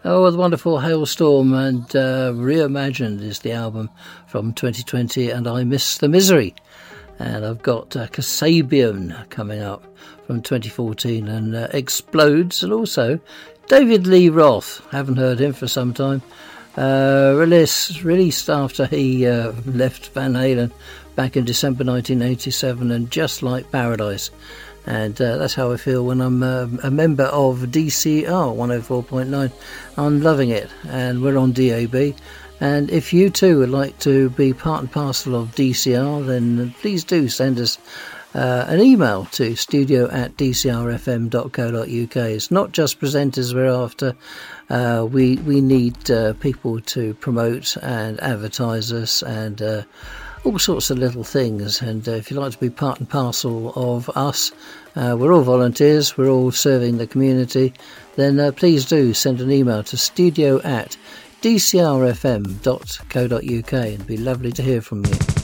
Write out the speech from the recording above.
Oh, the wonderful Hailstorm and Reimagined is the album from 2020, and I Miss the Misery. And I've got Kasabian coming up from 2014 and Explodes, and also David Lee Roth. Haven't heard him for some time. Released after he left Van Halen back in December 1987, and Just Like Paradise. And that's how I feel when I'm a member of DCR 104.9. I'm loving it, and we're on DAB. And if you too would like to be part and parcel of DCR, then please do send us an email to studio@dcrfm.co.uk. It's not just presenters we're after. We need people to promote and advertise us, and all sorts of little things. And if you'd like to be part and parcel of us, we're all volunteers, we're all serving the community, then please do send an email to studio@dcrfm.co.uk. It'd be lovely to hear from you.